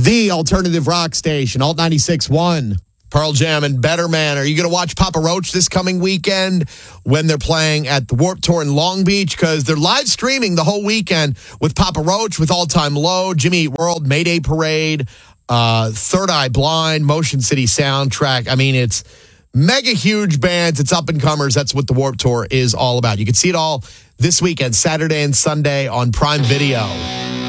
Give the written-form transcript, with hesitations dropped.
The alternative rock station, Alt 96.1. Pearl Jam and Better Man. Are you going to watch Papa Roach this coming weekend when they're playing at the Warped Tour in Long Beach? Because they're live streaming the whole weekend with Papa Roach, with All Time Low, Jimmy Eat World, Mayday Parade, Third Eye Blind, Motion City Soundtrack. I mean, it's mega huge bands. It's up-and-comers. That's what the Warped Tour is all about. You can see it all this weekend, Saturday and Sunday on Prime Video.